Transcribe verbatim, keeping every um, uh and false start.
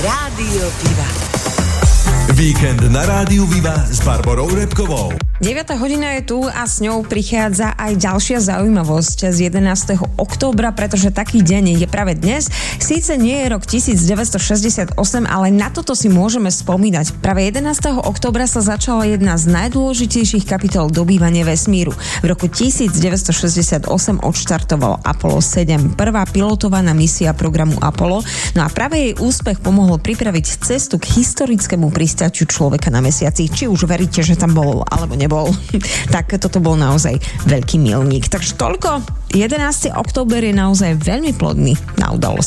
Rádio Viva. Víkend na Rádiu Viva s Barborou Repkovou. deviata hodina je tu a s ňou prichádza aj ďalšia zaujímavosť z jedenásteho októbra, pretože taký deň je práve dnes. Síce nie je rok devätnásťstošesťdesiatosem, ale na toto si môžeme spomínať. Práve jedenásteho októbra sa začala jedna z najdôležitejších kapitol dobývania vesmíru. V roku devätnásťstošesťdesiatosem odštartoval Apollo sedem, prvá pilotovaná misia programu Apollo. No a práve jej úspech pomohol pripraviť cestu k historickému pristátiu človeka na mesiaci. Či už veríte, že tam bol, alebo nebol, tak toto bol naozaj veľký milník. Takže toľko. jedenásteho október je naozaj veľmi plodný na udalosť.